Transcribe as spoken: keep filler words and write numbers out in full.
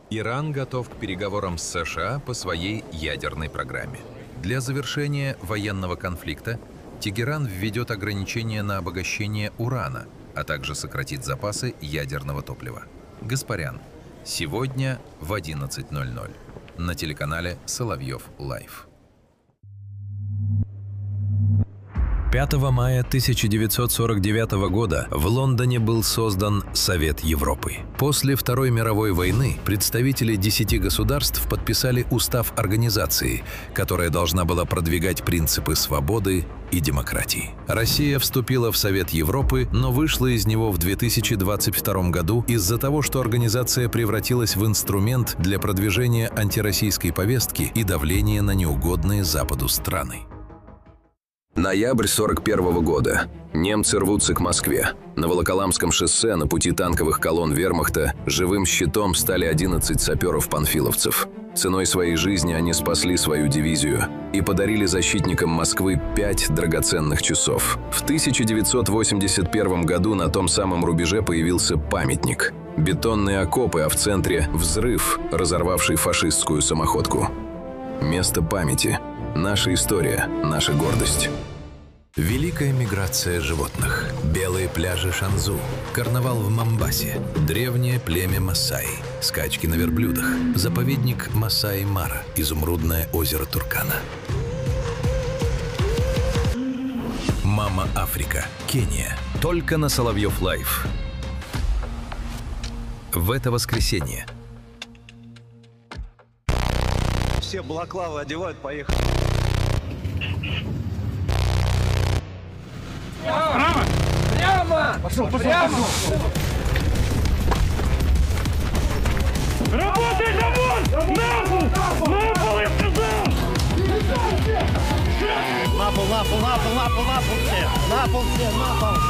Иран готов к переговорам с США по своей ядерной программе. Для завершения военного конфликта Тегеран введет ограничения на обогащение урана, а также сократит запасы ядерного топлива. Гаспарян. Сегодня в одиннадцать ноль ноль на телеканале Соловьев Лайв. пятого мая тысяча девятьсот сорок девятого года в Лондоне был создан Совет Европы. После Второй мировой войны представители десяти государств подписали устав организации, которая должна была продвигать принципы свободы и демократии. Россия вступила в Совет Европы, но вышла из него в две тысячи двадцать втором году из-за того, что организация превратилась в инструмент для продвижения антироссийской повестки и давления на неугодные Западу страны. Ноябрь сорок первого года. Немцы рвутся к Москве. На Волоколамском шоссе на пути танковых колонн вермахта живым щитом стали одиннадцать саперов-панфиловцев. Ценой своей жизни они спасли свою дивизию и подарили защитникам Москвы пять драгоценных часов. В тысяча девятьсот восемьдесят первом году на том самом рубеже появился памятник. Бетонные окопы, а в центре взрыв, разорвавший фашистскую самоходку. Место памяти. Наша история, наша гордость. Великая миграция животных, белые пляжи Шанзу, карнавал в Момбасе, древнее племя Масаи, скачки на верблюдах, заповедник Масаи-Мара, изумрудное озеро Туркана. Мама Африка, Кения. Только на Соловьев Лайв. В это воскресенье. Все балаклавы одевают, поехали. Прямо! Прямо! Пошел, пошел, прямо! Пошел. Работай, Дамон! На пол! На пол, я сказал! На пол, на пол, на пол, на пол, на пол все! На пол все, на пол!